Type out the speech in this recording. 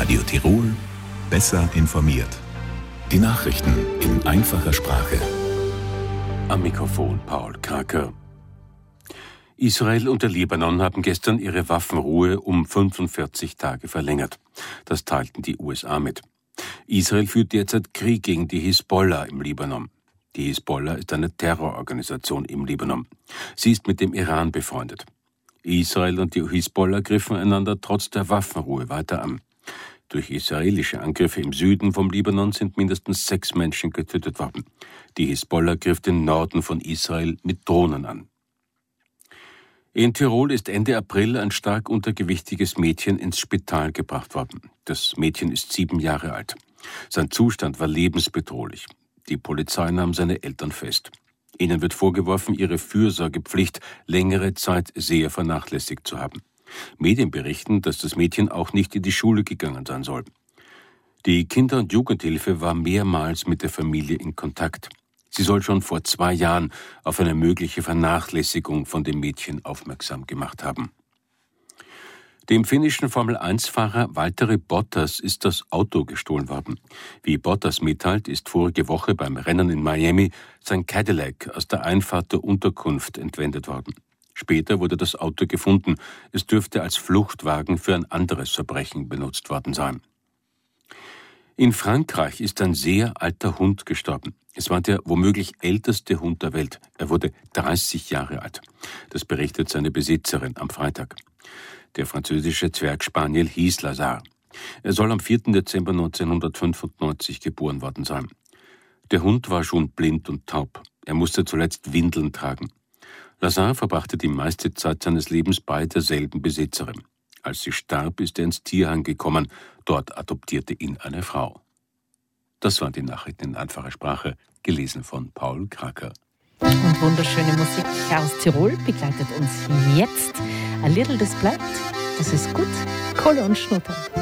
Radio Tirol, besser informiert. Die Nachrichten in einfacher Sprache. Am Mikrofon Paul Kraker. Israel und der Libanon haben gestern ihre Waffenruhe um 45 Tage verlängert. Das teilten die USA mit. Israel führt derzeit Krieg gegen die Hisbollah im Libanon. Die Hisbollah ist eine Terrororganisation im Libanon. Sie ist mit dem Iran befreundet. Israel und die Hisbollah griffen einander trotz der Waffenruhe weiter an. Durch israelische Angriffe im Süden vom Libanon sind mindestens 6 Menschen getötet worden. Die Hisbollah griff den Norden von Israel mit Drohnen an. In Tirol ist Ende April ein stark untergewichtiges Mädchen ins Spital gebracht worden. Das Mädchen ist 7 Jahre alt. Sein Zustand war lebensbedrohlich. Die Polizei nahm seine Eltern fest. Ihnen wird vorgeworfen, ihre Fürsorgepflicht längere Zeit sehr vernachlässigt zu haben. Medien berichten, dass das Mädchen auch nicht in die Schule gegangen sein soll. Die Kinder- und Jugendhilfe war mehrmals mit der Familie in Kontakt. Sie soll schon vor 2 Jahren auf eine mögliche Vernachlässigung von dem Mädchen aufmerksam gemacht haben. Dem finnischen Formel-1-Fahrer Valtteri Bottas ist das Auto gestohlen worden. Wie Bottas mitteilt, ist vorige Woche beim Rennen in Miami sein Cadillac aus der Einfahrt der Unterkunft entwendet worden. Später wurde das Auto gefunden. Es dürfte als Fluchtwagen für ein anderes Verbrechen benutzt worden sein. In Frankreich ist ein sehr alter Hund gestorben. Es war der womöglich älteste Hund der Welt. Er wurde 30 Jahre alt. Das berichtet seine Besitzerin am Freitag. Der französische Zwergspaniel hieß Lazar. Er soll am 4. Dezember 1995 geboren worden sein. Der Hund war schon blind und taub. Er musste zuletzt Windeln tragen. Lazar verbrachte die meiste Zeit seines Lebens bei derselben Besitzerin. Als sie starb, ist er ins Tierheim gekommen. Dort adoptierte ihn eine Frau. Das waren die Nachrichten in einfacher Sprache, gelesen von Paul Kraker. Und wunderschöne Musik aus Tirol begleitet uns jetzt. A Little Das bleibt, das ist gut. Kohle und Schnutter.